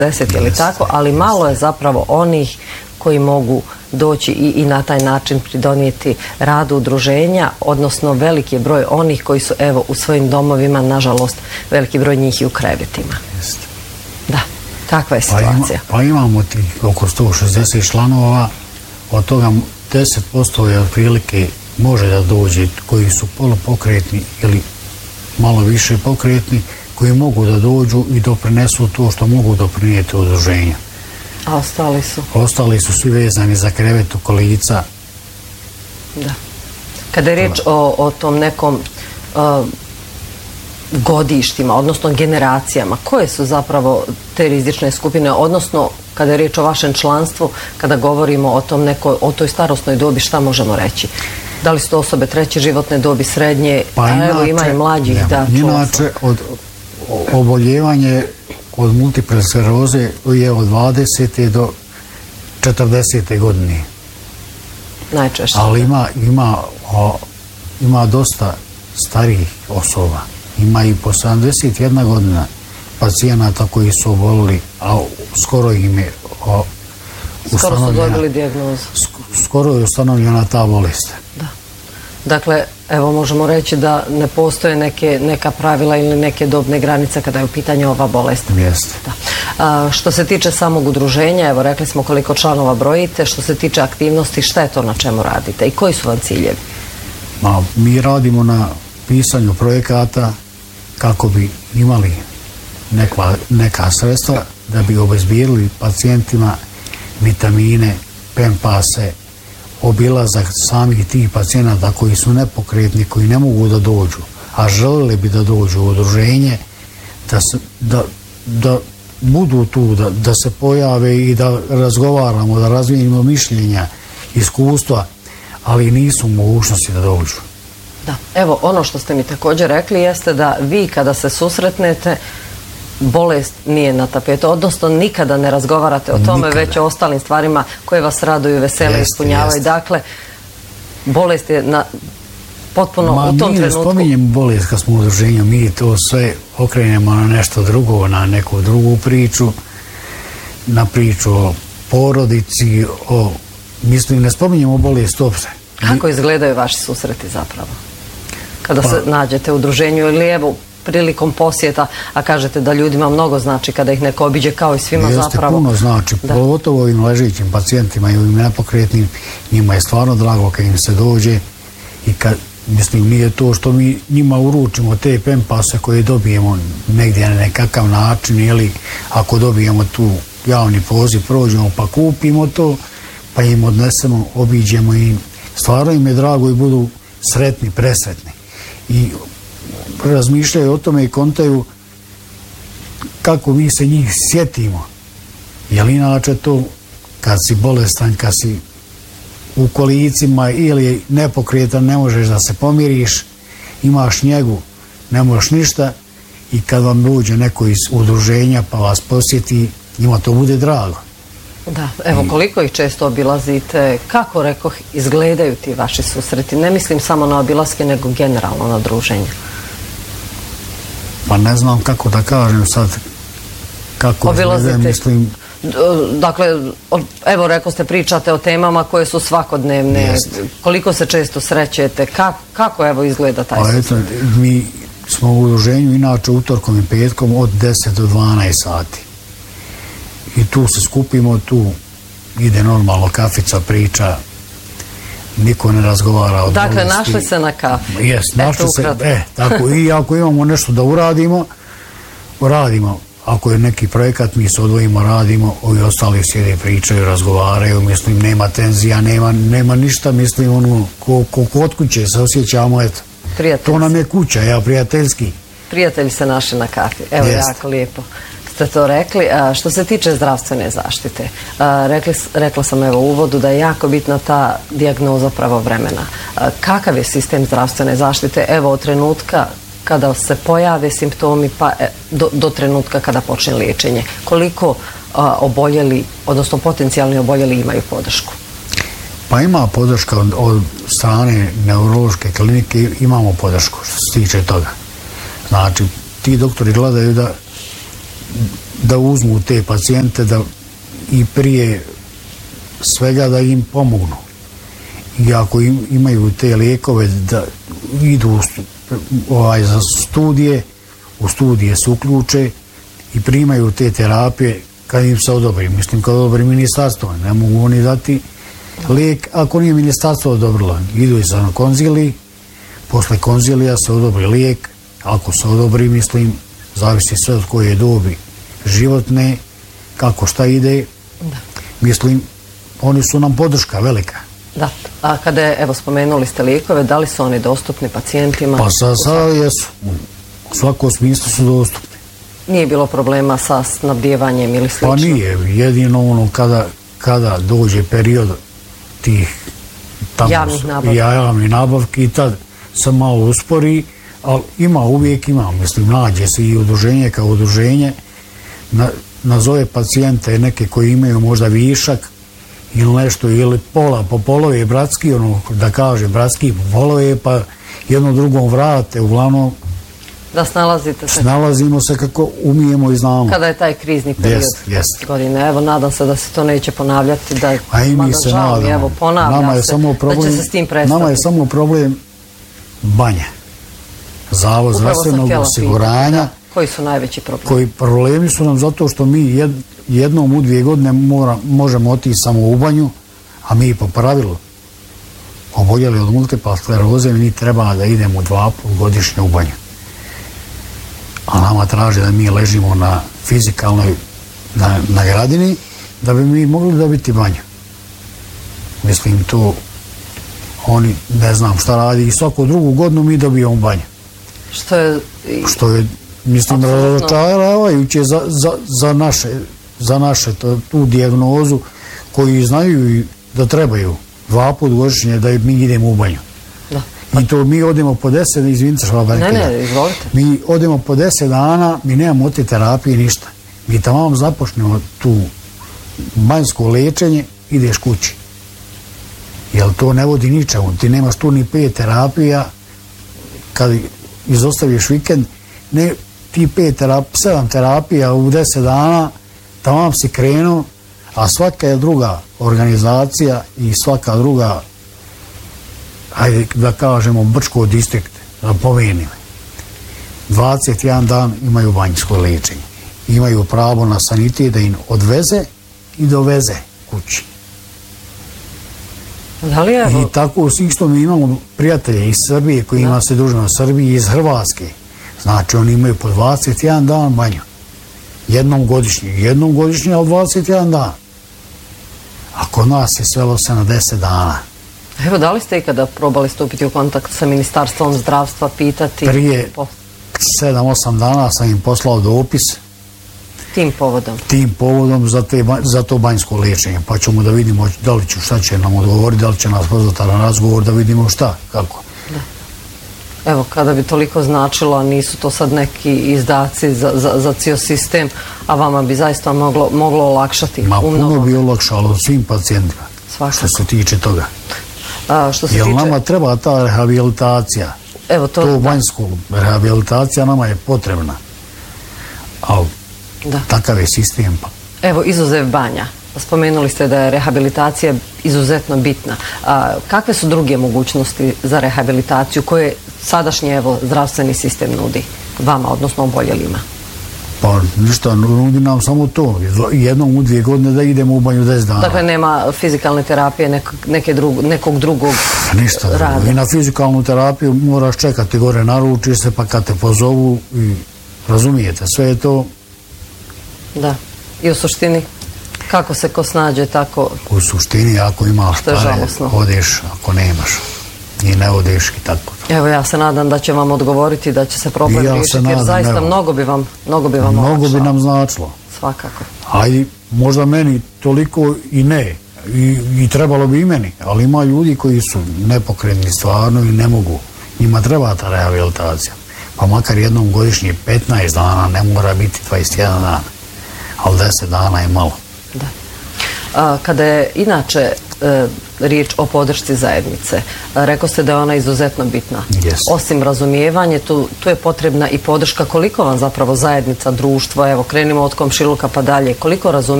10 ili tako, ali malo je zapravo onih koji mogu doći i na taj način pridonijeti radu udruženja, odnosno veliki broj onih koji su evo u svojim domovima, nažalost veliki broj njih i u krevetima. Da, kakva je situacija? Pa imamo tih oko 160 članova, od toga 10% je otprilike može da dođe koji su polupokretni ili malo više pokretni, koji mogu da dođu i doprinesu to što mogu doprinijeti udruženja. A ostali su? Ostali su svi vezani za krevet u kolica. Da. Kada je riječ o tom nekom godištima, odnosno generacijama, koje su zapravo te rizične skupine, odnosno kada je riječ o vašem članstvu, kada govorimo o toj starosnoj dobi, šta možemo reći? Da li su to osobe treće životne dobi, srednje, a evo ima i mlađih? Inače, oboljevanje od multiple skleroze je od 20. do 40. godine. Najčešće. Ali ima dosta starijih osoba. Ima i po 71 godina pacijenata koji su obolili, a skoro im je skoro su dobili dijagnozu. Skoro je ustanovljena ta bolest. Da. Dakle, evo možemo reći da ne postoje neka pravila ili neke dobne granice kada je u pitanju ova bolest. Jeste. Što se tiče samog udruženja, evo rekli smo koliko članova brojite, što se tiče aktivnosti, šta je to na čemu radite i koji su vam ciljevi? Mi radimo na pisanju projekata kako bi imali neka sredstva da bi obezbijedili pacijentima vitamine, pempase, obilazak samih tih pacijenata koji su nepokretni, koji ne mogu da dođu, a želeli bi da dođu u udruženje, da budu tu, da se pojave i da razgovaramo, da razmijenimo mišljenja, iskustva, ali nisu mogućnosti da dođu. Da, evo ono što ste mi također rekli jeste da vi kada se susretnete, bolest nije na tapetu, odnosno nikada ne razgovarate o tome, već o ostalim stvarima koje vas raduju, vesele, ispunjavaju. Dakle, bolest je potpuno u tom trenutku. Mi ne spominjemo bolest kad smo u udruženju, mi to sve okrenemo na nešto drugo, na neku drugu priču, na priču o porodici, mislim, ne spominjemo bolest uopšte. Kako izgledaju vaši susreti zapravo? Kada se nađete u udruženju ili evo prilikom posjeta, a kažete da ljudima mnogo znači kada ih neko obiđe kao i svima zapravo. Jeste, puno znači, pogotovo ovim ležićim pacijentima i ovim nepokretnim, njima je stvarno drago kad im se dođe i kad, mislim, nije to što mi njima uručimo te pempase koje dobijemo negdje na nekakav način ili ako dobijemo tu javni poziv, prođemo pa kupimo to, pa im odnesemo, obiđemo i stvarno im je drago i budu sretni, presretni. I razmišljaju o tome i kontaju kako mi se njih sjetimo. Jer inače to, kad si bolestan, kad si u kolicima ili nepokretan, ne možeš da se pomiriš, imaš njegu, ne možeš ništa i kad vam dođe neko iz udruženja pa vas posjeti, njima to bude drago. Da, evo koliko ih često obilazite, kako rekoh izgledaju ti vaši susreti? Ne mislim samo na obilaske, nego generalno na druženje. Pa ne znam kako da kažem sad, kako izgledaju, mislim... Dakle, evo rekao ste, pričate o temama koje su svakodnevne, koliko se često srećete, kako evo izgleda taj susret? Pa eto, mi smo u udruženju inače utorkom i petkom od 10 do 12 sati. I tu se skupimo, tu ide normalno kafica, priča, niko ne razgovara o bolesti. Dakle, našli se na kafi. Jes, našli se, tako, i ako imamo nešto da uradimo, ako je neki projekat, mi se odvojimo, radimo, ovi ostali sjede, pričaju, razgovaraju, mislim, nema tenzija, nema ništa, mislim, ono, ko kod kuće se osjećamo, eto. To nam je kuća, ja prijateljski. Prijatelji se našli na kafi, evo, jako lijepo ste to rekli. Što se tiče zdravstvene zaštite, rekla sam evo u uvodu da je jako bitna ta dijagnoza pravovremena. Kakav je sistem zdravstvene zaštite, evo od trenutka kada se pojave simptomi pa do trenutka kada počne liječenje? Koliko oboljeli, odnosno potencijalni oboljeli imaju podršku? Pa ima podrška od strane neurološke klinike, imamo podršku što se tiče toga. Znači, ti doktori gledaju da uzmu te pacijente i prije svega da im pomognu. I ako imaju te lijekove da idu za studije, u studije se uključe i primaju te terapije kad im se odobri. Mislim, kad odobri ministarstvo, ne mogu oni dati lijek ako nije ministarstvo odobrilo. Idu i na konziliji, posle konzilija se odobri lijek, ako se odobri, mislim, zavisi sve od koje dobi životne, kako šta ide. Da. Mislim, oni su nam podrška velika. Da, a kada je, evo, spomenuli ste lijekove, da li su oni dostupni pacijentima? Pa sada jesu. U svakom smislu su dostupni. Nije bilo problema sa snabdijevanjem ili slično? Pa nije, jedino ono kada dođe period tih javnih nabavki i tad se malo uspori, ali uvijek ima, mislim, nađe se i udruženje kao udruženje, nazove pacijente neke koji imaju možda višak ili nešto, ili po polove bratski, ono da kaže bratski po polove, pa jedno drugom vrate, uglavnom da snalazite se. Snalazimo se kako umijemo i znamo. Kada je taj krizni period godine. Evo, nadam se da se to neće ponavljati. A i mi se nadamo. Evo, ponavlja se da će se s tim prestati. Nama je samo problem banja. Zavod zdravstvenog osiguranja. Koji su najveći problemi? Problemi su nam zato što mi jednom u 2 godine možemo otići samo u banju, a mi po pravilu oboljeli od multiple skleroze, mi treba da idemo 2 puta godišnje u banju. A nama traže da mi ležimo na fizikalnoj na gradini da bi mi mogli dobiti banju. Mislim, to oni ne znam šta radi i svaku drugu godinu mi dobijemo banju. Što je mislim, razočaravajuće za naše tu dijagnozu koji znaju da trebaju 2 puta godišnje da mi idemo u banju. I to mi odemo po 10, izvinite što vam rekli. Ne, izvolite. Mi odemo po 10 dana, mi nemamo od te terapije ništa. Mi tamo započnemo tu banjsko lečenje, ideš kući. Jer to ne vodi ničemu. Ti nemaš tu ni 5 terapija, kad izostaviš vikend, ne, ti 7 terapija u 10 dana, tamo si krenuo, a svaka je druga organizacija i svaka druga, hajde da kažemo, Brčko distrikt, napomenim, 21 dan imaju banjsko lečenje. Imaju pravo na sanitet da im odveze i doveze kući. I tako isto mi imamo prijatelje iz Srbije koji ima se druženo iz Srbije i iz Hrvatske. Znači oni imaju po 21 dan banju. Jednom godišnje, ali 21 dan. A kod nas je svelo se na 10 dana. Evo, da li ste ikada probali stupiti u kontakt sa Ministarstvom zdravstva, pitati? Prije 7-8 dana sam im poslao dopis. Tim povodom? Tim povodom za to banjsko liječenje. Pa ćemo da vidimo da li šta će nam odgovoriti, da li će nas pozvati na razgovor, da vidimo šta, kako. Evo, kada bi toliko značilo, nisu to sad neki izdaci za cijel sistem, a vama bi zaista moglo olakšati? Puno bi olakšalo svim pacijentima, što se tiče toga. Jer nama treba ta rehabilitacija, to banjsko rehabilitacija nama je potrebna, ali takav je sistem. Evo, izuzev banja. Spomenuli ste da je rehabilitacija izuzetno bitna. Kakve su druge mogućnosti za rehabilitaciju koje sadašnji zdravstveni sistem nudi vama, odnosno oboljelima? Pa ništa, nudi nam samo to. Jednom u 2 godine da idemo u banju 10 dana. Dakle, nema fizikalne terapije, nekog drugog rada? Ništa. I na fizikalnu terapiju moraš čekati gore, naručiš se, pa kad te pozovu i razumijete, sve je to. Da. I u suštini? Kako se ko snađe tako? U suštini, ako imaš pare, odeš, ako nemaš. I ne odeš i tako. Evo, ja se nadam da će vam odgovoriti, da će se problem riješiti, jer zaista mnogo bi vam olakšalo. Mnogo bi nam značilo. Svakako. Ajde, možda meni toliko i ne, i trebalo bi i meni, ali ima ljudi koji su nepokretni stvarno i ne mogu. Njima treba ta rehabilitacija. Pa makar jednom godišnje 15 dana, ne mora biti 21 dana, ali 10 dana je malo. Da. Kada je inače riječ o podršci zajednice. Rekao ste da je ona izuzetno bitna. Osim razumijevanja, tu je potrebna i podrška. Koliko vam zapravo zajednica, društvo, evo krenimo od komšiluka pa dalje, koliko razumije